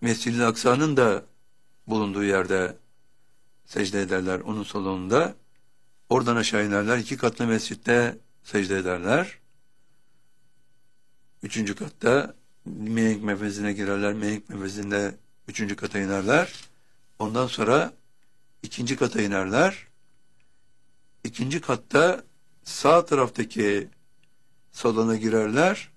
Mescid-i Aksa'nın da bulunduğu yerde secde ederler, onun salonunda. Oradan aşağı inerler. 2 katlı mescitte secde ederler. 3. katta mihenk mefezine girerler. Mihenk mefezinde 3. kata inerler. Ondan sonra 2. kata inerler. 2. katta sağ taraftaki salona girerler.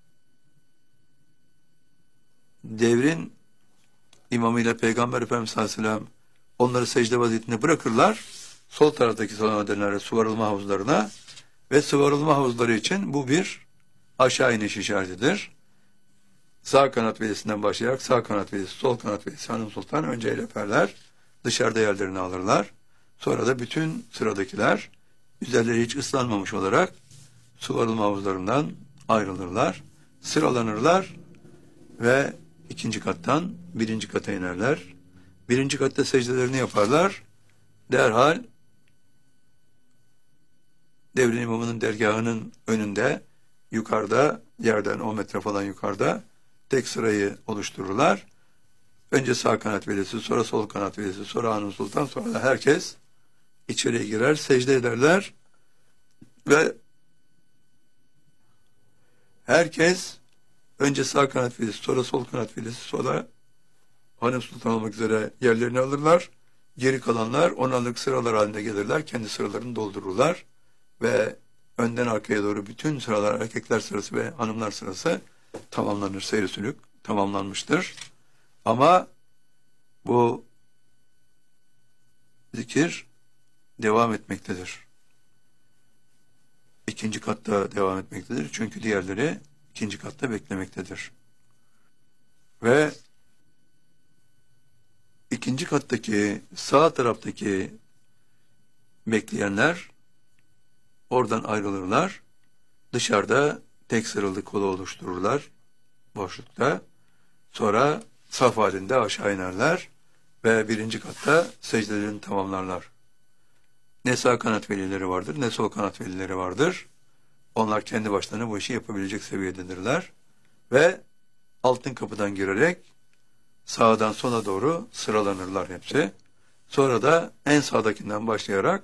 Devrin imamıyla Peygamber Efendimiz sallallahu aleyhi ve sellem onları secde vaziyetinde bırakırlar. Sol taraftaki salona dönerler, sıvarılma havuzlarına ve sıvarılma havuzları için bu bir aşağı iniş işaretidir. Sağ kanat velisinden başlayarak sağ kanat velisi, sol kanat velisi Hanım Sultan önce el öperler, dışarıda yerlerini alırlar. Sonra da bütün sıradakiler üzerleri hiç ıslanmamış olarak sıvarılma havuzlarından ayrılırlar, sıralanırlar ve 2. kattan 1. kata inerler. 1. katta secdelerini yaparlar. Derhal devrin imamının dergahının önünde, yukarıda, yerden 10 metre falan yukarıda tek sırayı oluştururlar. Önce sağ kanat velisi, sonra sol kanat velisi, sonra Hanım Sultan, sonra da herkes içeriye girer, secde ederler ve herkes önce sağ kanat velisi, sonra sol kanat velisi, sonra Hanım Sultan olmak üzere yerlerini alırlar. Geri kalanlar 10'arlık sıralar halinde gelirler, kendi sıralarını doldururlar ve önden arkaya doğru bütün sıralar, erkekler sırası ve hanımlar sırası tamamlanır. Seyri sülük tamamlanmıştır. Ama bu zikir devam etmektedir. 2. katta devam etmektedir. Çünkü diğerleri 2. katta beklemektedir. Ve 2. kattaki sağ taraftaki bekleyenler oradan ayrılırlar. Dışarıda tek sıralı kolu oluştururlar boşlukta. Sonra saf halinde aşağı inerler ve 1. katta secdelerini tamamlarlar. Ne sağ kanat velileri vardır, ne sol kanat velileri vardır. Onlar kendi başlarına bu işi yapabilecek seviyededirler. Ve altın kapıdan girerek sağdan sola doğru sıralanırlar hepsi. Sonra da en sağdakinden başlayarak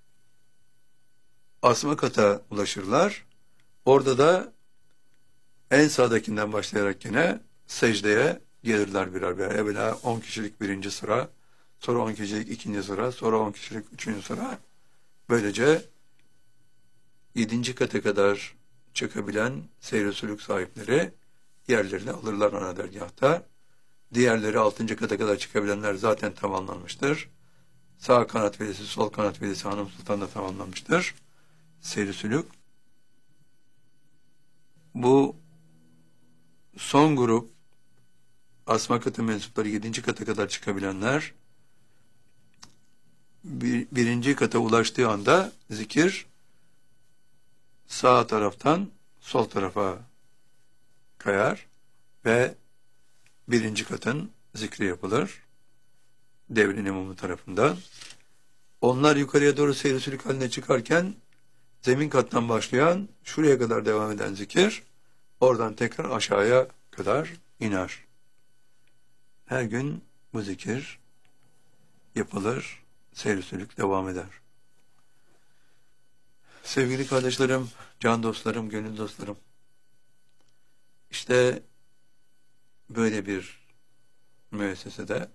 asma kata ulaşırlar. Orada da en sağdakinden başlayarak yine secdeye gelirler birer birer. Evvela 10 kişilik 1. sıra, sonra 10 kişilik 2. sıra, sonra 10 kişilik 3. sıra. Böylece 7. kata kadar çıkabilen seyr-i sülük sahipleri yerlerini alırlar ana dergâhta. Diğerleri 6. kata kadar çıkabilenler zaten tamamlanmıştır. Sağ kanat velisi, sol kanat velisi Hanım Sultan da tamamlanmıştır. Seyr-i sülük. Bu son grup asma katı mensupları 7. kata kadar çıkabilenler 1. kata ulaştığı anda zikir sağ taraftan sol tarafa kayar ve 1. katın zikri yapılır devrin imamı tarafından. Onlar yukarıya doğru seyir sülük haline çıkarken zemin kattan başlayan şuraya kadar devam eden zikir oradan tekrar aşağıya kadar iner. Her gün bu zikir yapılır, seyir sülük devam eder. Sevgili kardeşlerim, can dostlarım, gönül dostlarım, işte böyle bir müessesede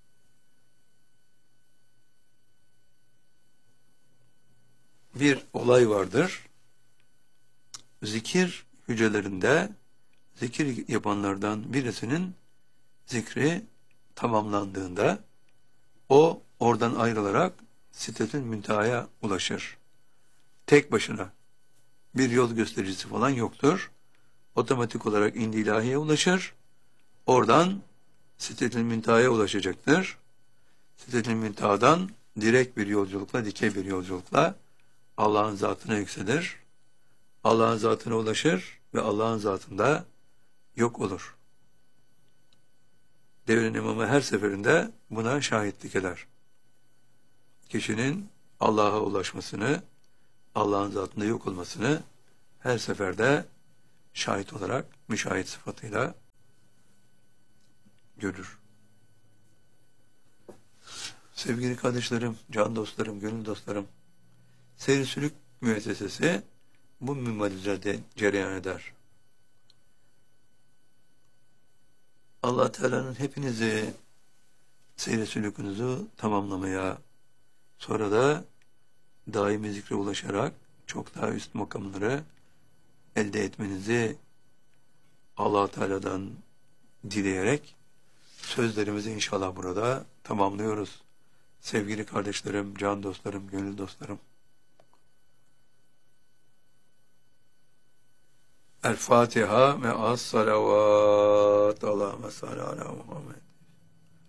bir olay vardır. Zikir hücrelerinde zikir yapanlardan birisinin zikri tamamlandığında o oradan ayrılarak Sidretül Münteha'ya ulaşır. Tek başına bir yol göstericisi falan yoktur. Otomatik olarak indi ilahiye ulaşır. Oradan Sidretül Münteha'ya ulaşacaktır. Sidretül Münteha'dan direkt bir yolculukla, dikey bir yolculukla Allah'ın zatına yükselir. Allah'ın zatına ulaşır ve Allah'ın zatında yok olur. Devrin imamı her seferinde buna şahitlik eder. Kişinin Allah'a ulaşmasını, Allah'ın zatında yok olmasını her seferde şahit olarak, müşahit sıfatıyla görür. Sevgili kardeşlerim, can dostlarım, gönül dostlarım, Seyir Sülük müessesesi bu minval üzerinde cereyan eder. Allah Teala'nın hepinizi seyir sülükünüzü tamamlamaya, sonra da daimi zikre ulaşarak çok daha üst makamları elde etmenizi Allah Teala'dan dileyerek sözlerimizi inşallah burada tamamlıyoruz. Sevgili kardeşlerim, can dostlarım, gönül dostlarım. El Fatiha ve as salavat. Allahümme salli ala Muhammed.